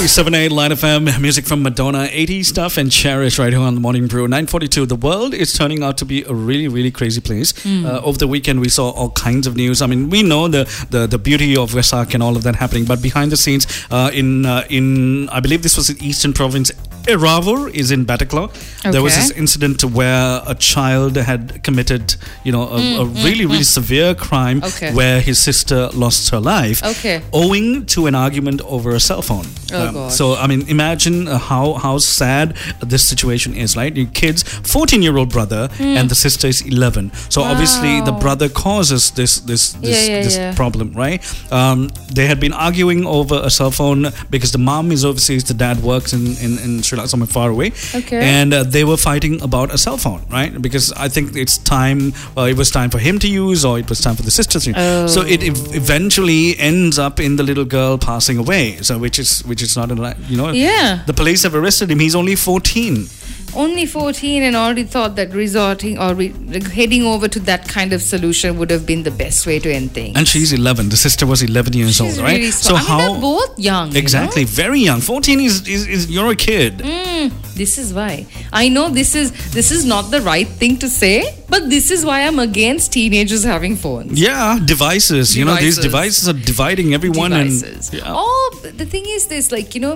97.8 Line FM, music from Madonna, 80s stuff and Cherish right here on the Morning Brew. 9:42. The world is turning out to be a really, really crazy place. Over the weekend, we saw all kinds of news. I mean, we know the beauty of Vesak and all of that happening, but behind the scenes, in I believe this was in Eastern Province, Eravur is in Bataclan. There was this incident where a child had committed, a really, really severe crime where his sister lost her life, owing to an argument over a cell phone. So, I mean, imagine how sad this situation is, right? Your kid's 14-year-old brother and the sister is 11. So obviously the brother causes this problem, right? They had been arguing over a cell phone because the mom is overseas, the dad works in Sri Lanka, somewhere far away. And they were fighting about a cell phone, right? Because I think it was time for him to use, or it was time for the sister to use. So it eventually ends up in the little girl passing away. So which is not the police have arrested him. He's only 14. Only 14, and already thought that resorting or heading over to that kind of solution would have been the best way to end things. And she's 11. The sister was 11 years old, right? Really so they're both young. Exactly, very young. 14 is you're a kid. This is why. I know this is not the right thing to say, but this is why I'm against teenagers having phones. Yeah, devices. These devices are dividing everyone. Devices. The thing is this,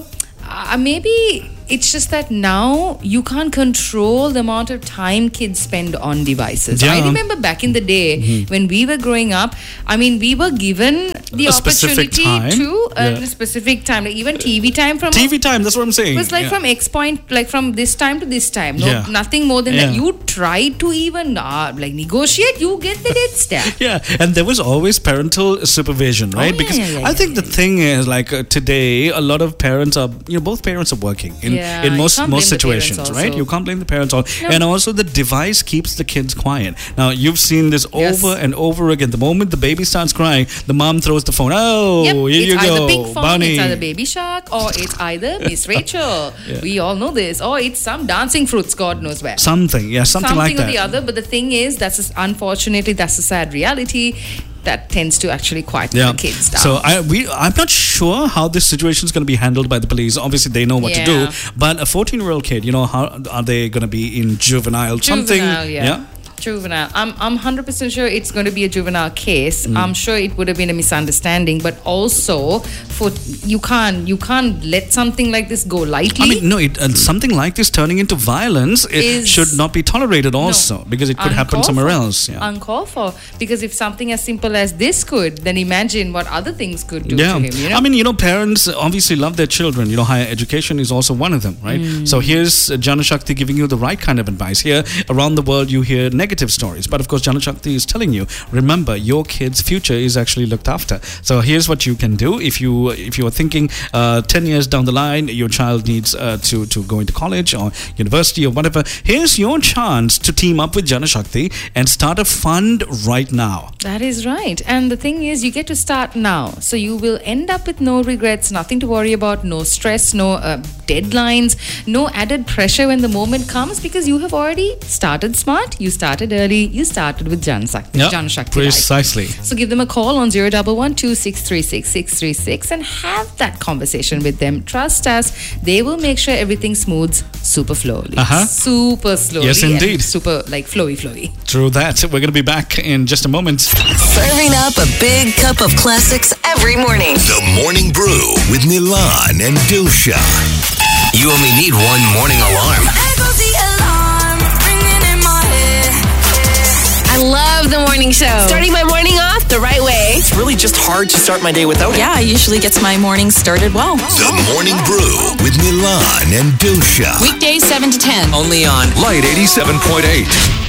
maybe it's just that now you can't control the amount of time kids spend on devices. I remember back in the day when we were growing up, I mean, we were given the opportunity to a specific time, like even TV time TV time, that's what I'm saying. It was from X point, from this time to this time. Nothing more than that. You tried to even negotiate, you get the dead step. And there was always parental supervision, right? I think the thing is, today, a lot of parents are, both parents are working in most situations, right? You can't blame the parents. And also the device keeps the kids quiet. Now, you've seen this over and over again. The moment the baby starts crying, the mom throws the phone. Here you go, it's either Big Phone, Bunny. It's either Baby Shark, or it's either Miss Rachel. We all know this. Or it's some dancing fruits, God knows where. Something like that. Something or the other. But the thing is, unfortunately, that's a sad reality. That tends to actually quieten the kids down. So I'm not sure how this situation is going to be handled by the police. Obviously, they know what to do. But a 14-year-old kid, how are they going to be in juvenile something? Juvenile. I'm 100% sure it's going to be a juvenile case. I'm sure it would have been a misunderstanding, but also you can't let something like this go lightly. I mean, no, something like this turning into violence should not be tolerated also, because it could happen somewhere else. Uncalled for. Because if something as simple as this could, then imagine what other things could do to him. I mean, parents obviously love their children. Higher education is also one of them, right? So here's Janashakti giving you the right kind of advice. Here, around the world, you hear negative stories, but of course Janashakti is telling you, remember, your kid's future is actually looked after. So here's what you can do. If you are thinking 10 years down the line your child needs to go into college or university or whatever, here's your chance to team up with Janashakti and start a fund right now. That is right. And the thing is, you get to start now, so you will end up with no regrets, nothing to worry about, no stress, no deadlines, no added pressure when the moment comes, because you have already started smart, you started early, you started with Janashakti. Precisely. So give them a call on 011-2636-636 and have that conversation with them. Trust us, they will make sure everything smooths super slowly. Super slowly. Yes, indeed. Super flowy. True that. We're going to be back in just a moment. Serving up a big cup of classics every morning. The Morning Brew with Milan and Dilsha. You only need one morning alarm. I love the morning show. Starting my morning off the right way. It's really just hard to start my day without it. Yeah, usually gets my morning started well. The Morning Brew with Milan and Dilsha. Weekdays 7 to 10. Only on Light 87.8.